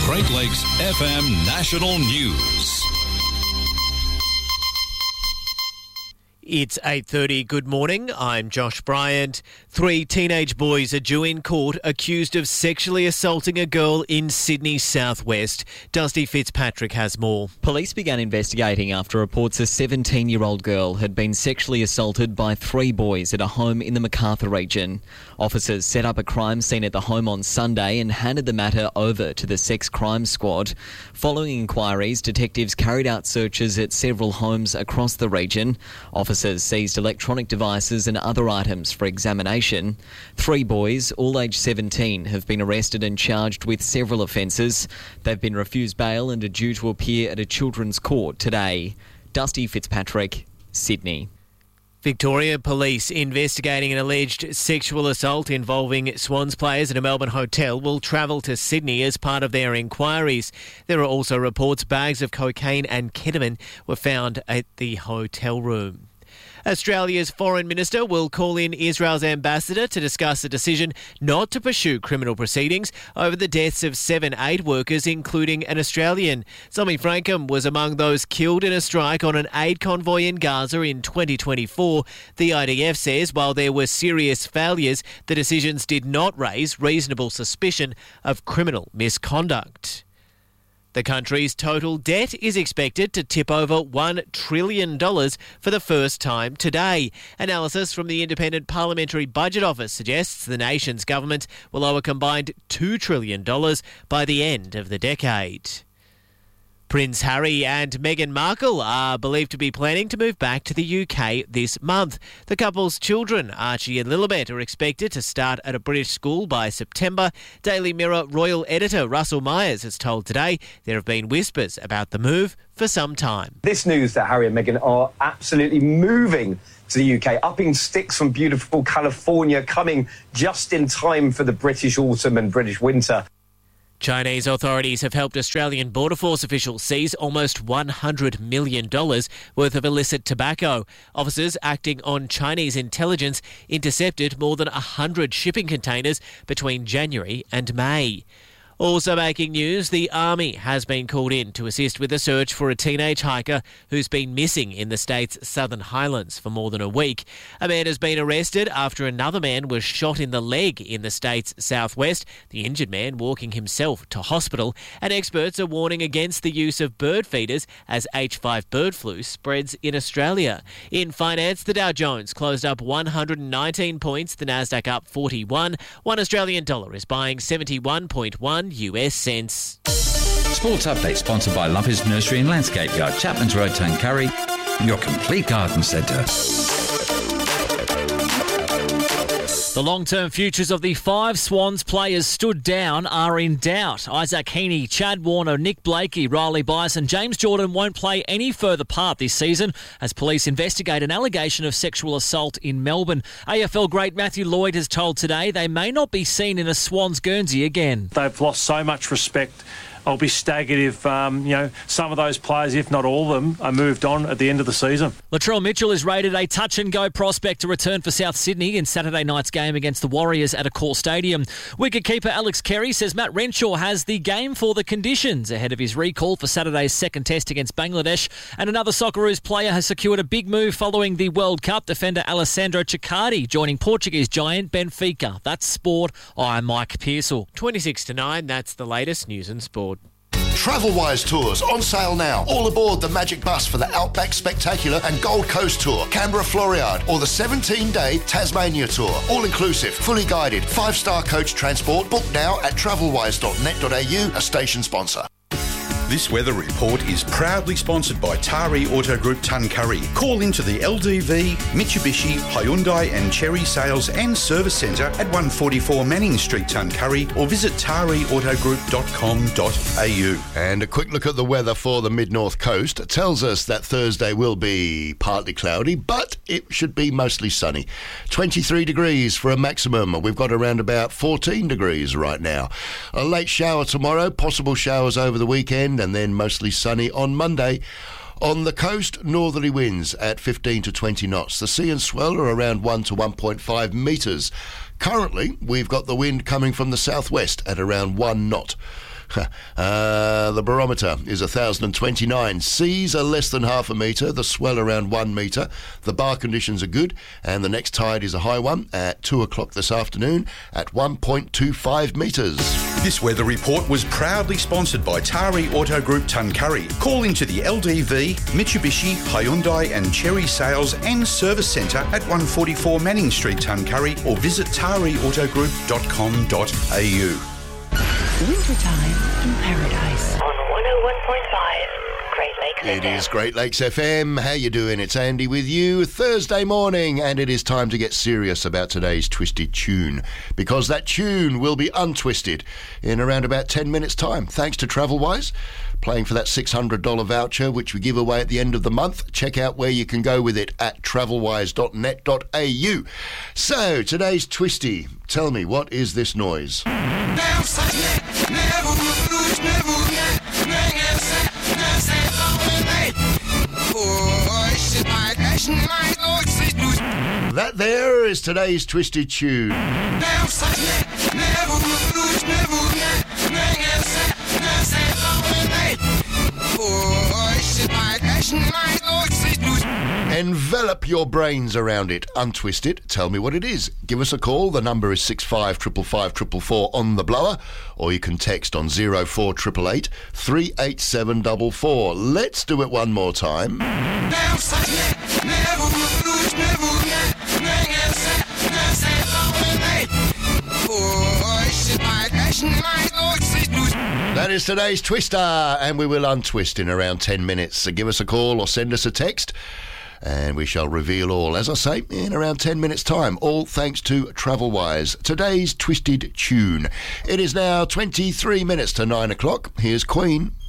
Great Lakes FM National News. It's 8:30. Good morning. I'm Josh Bryant. 3 teenage boys are due in court accused of sexually assaulting a girl in Sydney's southwest. Dusty Fitzpatrick has more. Police began investigating after reports a 17-year-old girl had been sexually assaulted by 3 boys at a home in the Macarthur region. Officers set up a crime scene at the home on Sunday and handed the matter over to the Sex Crime Squad. Following inquiries, detectives carried out searches at several homes across the region. Officers seized electronic devices and other items for examination. 3 boys, all aged 17, have been arrested and charged with several offences. They've been refused bail and are due to appear at a children's court today. Dusty Fitzpatrick, Sydney. Victoria Police investigating an alleged sexual assault involving Swans players at a Melbourne hotel will travel to Sydney as part of their inquiries. There are also reports bags of cocaine and ketamine were found at the hotel room. Australia's Foreign Minister will call in Israel's ambassador to discuss a decision not to pursue criminal proceedings over the deaths of 7 aid workers, including an Australian. Zoe Frankham was among those killed in a strike on an aid convoy in Gaza in 2024. The IDF says while there were serious failures, the decisions did not raise reasonable suspicion of criminal misconduct. The country's total debt is expected to tip over $1 trillion for the first time today. Analysis from the Independent Parliamentary Budget Office suggests the nation's government will owe a combined $2 trillion by the end of the decade. Prince Harry and Meghan Markle are believed to be planning to move back to the UK this month. The couple's children, Archie and Lilibet, are expected to start at a British school by September. Daily Mirror royal editor Russell Myers has told Today there have been whispers about the move for some time. This news that Harry and Meghan are absolutely moving to the UK, upping sticks from beautiful California, coming just in time for the British autumn and British winter. Chinese authorities have helped Australian Border Force officials seize almost $100 million worth of illicit tobacco. Officers acting on Chinese intelligence intercepted more than 100 shipping containers between January and May. Also making news, the Army has been called in to assist with a search for a teenage hiker who's been missing in the state's Southern Highlands for more than a week. A man has been arrested after another man was shot in the leg in the state's southwest, the injured man walking himself to hospital, and experts are warning against the use of bird feeders as H5 bird flu spreads in Australia. In finance, the Dow Jones closed up 119 points, the Nasdaq up 41. $1 Australian dollar is buying 71.1 US cents. Sports update sponsored by Lumpy's Nursery and Landscape Yard, Chapman's Road, Tuncurry, your complete garden centre. The long-term futures of the 5 Swans players stood down are in doubt. Isaac Heaney, Chad Warner, Nick Blakey, Riley Bias and James Jordan won't play any further part this season as police investigate an allegation of sexual assault in Melbourne. AFL great Matthew Lloyd has told Today they may not be seen in a Swans Guernsey again. They've lost so much respect. I'll be staggered if, some of those players, if not all of them, are moved on at the end of the season. Latrell Mitchell is rated a touch-and-go prospect to return for South Sydney in Saturday night's game against the Warriors at Accor Stadium. Wicketkeeper Alex Carey says Matt Renshaw has the game for the conditions ahead of his recall for Saturday's second test against Bangladesh. And another Socceroos player has secured a big move following the World Cup. Defender Alessandro Ciccardi joining Portuguese giant Benfica. That's sport. I'm Mike Pearsall. 26-9, that's the latest news and sport. Travelwise Tours on sale now. All aboard the Magic Bus for the Outback Spectacular and Gold Coast Tour, Canberra Floriade, or the 17-day Tasmania Tour. All inclusive, fully guided, 5-star coach transport. Book now at travelwise.net.au, a station sponsor. This weather report is proudly sponsored by Tari Auto Group Tuncurry. Call into the LDV, Mitsubishi, Hyundai and Chery Sales and Service Centre at 144 Manning Street, Tuncurry, or visit tariautogroup.com.au. And a quick look at the weather for the mid-north coast tells us that Thursday will be partly cloudy, but it should be mostly sunny. 23 degrees for a maximum. We've got around about 14 degrees right now. A late shower tomorrow, possible showers over the weekend, and then mostly sunny on Monday. On the coast, northerly winds at 15 to 20 knots. The sea and swell are around 1 to 1.5 metres. Currently, we've got the wind coming from the southwest at around 1 knot. The barometer is 1,029. Seas are less than half a metre, the swell around 1 metre. The bar conditions are good, and the next tide is a high one at 2 o'clock this afternoon at 1.25 metres. This weather report was proudly sponsored by Tari Auto Group Tuncurry. Call into the LDV, Mitsubishi, Hyundai and Cherry Sales and Service Centre at 144 Manning Street, Tuncurry, or visit tariautogroup.com.au. Wintertime in Paradise. On 101.5 Great Lakes FM. It is Great Lakes FM. How you doing? It's Andy with you. Thursday morning, and it is time to get serious about today's twisted tune, because that tune will be untwisted in around about 10 minutes' time, thanks to TravelWise. Playing for that $600 voucher, which we give away at the end of the month. Check out where you can go with it at travelwise.net.au. So, today's twisty. Tell me, what is this noise? That there is today's twisted tune. Envelop your brains around it. Untwist it. Tell me what it is. Give us a call. The number is 655554 on the blower, or you can text on 04888 38744. Let's do it one more time. That is today's twister, and we will untwist in around 10 minutes. So give us a call or send us a text, and we shall reveal all, as I say, in around 10 minutes' time, all thanks to TravelWise. Today's twisted tune. It is now 23 minutes to 9 o'clock. Here's Queen.